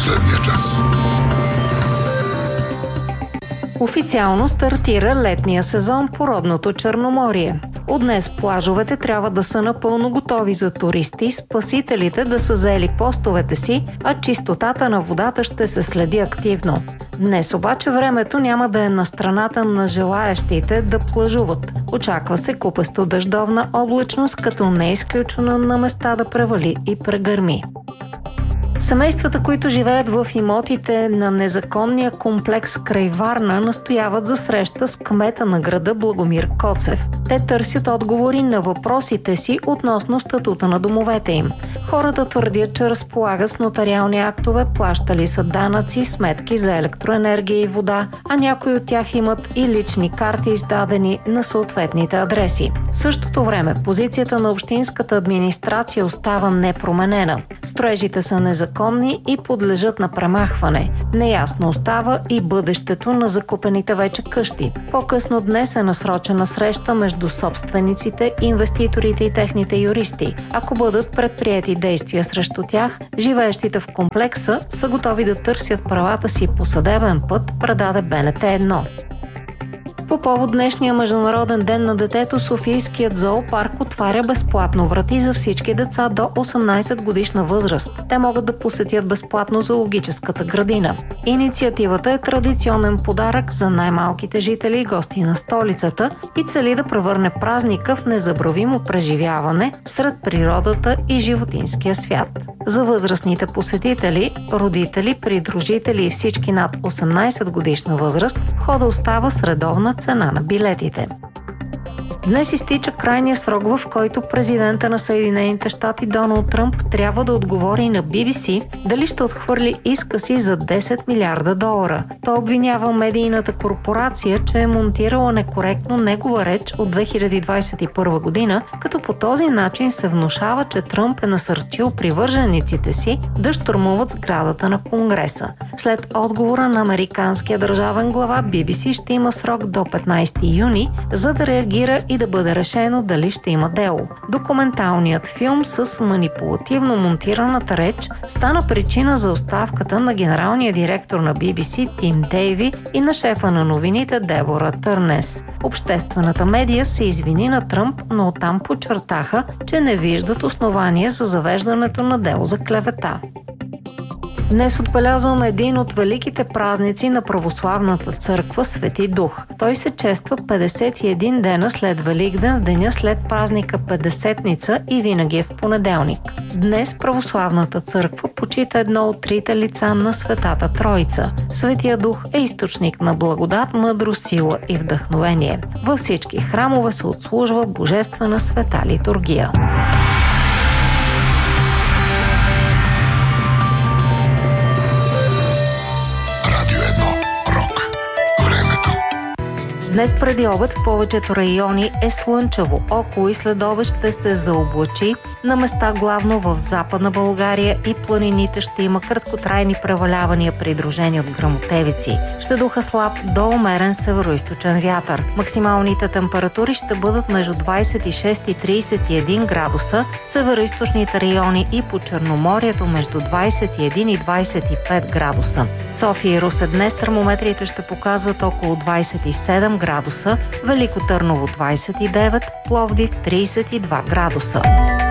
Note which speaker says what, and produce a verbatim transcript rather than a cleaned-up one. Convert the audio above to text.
Speaker 1: последния час.
Speaker 2: Официално стартира летния сезон по родното Черноморие. От днес плажовете трябва да са напълно готови за туристи, спасителите да са заели постовете си, а чистотата на водата ще се следи активно. Днес обаче времето няма да е на страната на желаящите да плажуват. Очаква се купесто дъждовна облачност, като не е изключено на места да превали и прегърми. Семействата, които живеят в имотите на незаконния комплекс край Варна, настояват за среща с кмета на града Благомир Коцев. Те търсят отговори на въпросите си относно статута на домовете им. Хората твърдят, че разполагат с нотариални актове, плащали са данъци, сметки за електроенергия и вода, а някои от тях имат и лични карти, издадени на съответните адреси. В същото време позицията на общинската администрация остава непроменена. Строежите са незаконни и подлежат на премахване. Неясно остава и бъдещето на закупените вече къщи. По-късно днес е насрочена среща между собствениците, инвеститорите и техните юристи. Ако бъдат предприети действия срещу тях, живеещите в комплекса са готови да търсят правата си по съдебен път, предаде Б Н Т едно. По повод днешния Международен ден на детето, Софийският зоопарк отваря безплатно врати за всички деца до осемнайсет годишна възраст. Те могат да посетят безплатно зоологическата градина. Инициативата е традиционен подарък за най-малките жители и гости на столицата и цели да превърне празника в незабравимо преживяване сред природата и животинския свят. За възрастните посетители, родители, придружители и всички над осемнайсет годишна възраст, входа остава с редовна цена на билетите. Днес изтича крайния срок, в който президента на Съединените щати Доналд Тръмп трябва да отговори на Би Би Си дали ще отхвърли иска си за десет милиарда долара. Той обвинява медийната корпорация, че е монтирала некоректно негова реч от две хиляди двайсет и първа година, като по този начин се внушава, че Тръмп е насърчил привържениците си да щурмуват сградата на Конгреса. След отговора на американския държавен глава, Би Би Си ще има срок до петнайсети юни, за да реагира и да бъде решено дали ще има дело. Документалният филм с манипулативно монтираната реч стана причина за оставката на генералния директор на Би Би Си Тим Дейви и на шефа на новините Дебора Търнес. Обществената медия се извини на Тръмп, но оттам подчертаха, че не виждат основания за завеждането на дело за клевета. Днес отбелязваме един от великите празници на православната църква Свети Дух. Той се чества петдесет и един дена след Великден, в деня след празника Петдесетница и винаги е в понеделник. Днес православната църква почита едно от трите лица на Светата Троица. Светия Дух е източник на благодат, мъдрост, сила и вдъхновение. Във всички храмове се отслужва божествена света литургия. Днес преди обед в повечето райони е слънчево. Около и след обед ще се заоблачи. На места главно в Западна България и планините ще има краткотрайни превалявания, придружени от гръмотевици. Ще духа слаб до умерен североизточен вятър. Максималните температури ще бъдат между двайсет и шест и трийсет и един градуса, североизточните райони и по Черноморието между двайсет и един и двайсет и пет градуса. София и Русе днес термометрите ще показват около двайсет и седем градуса, Велико Търново двайсет и девет, Пловдив трийсет и два градуса.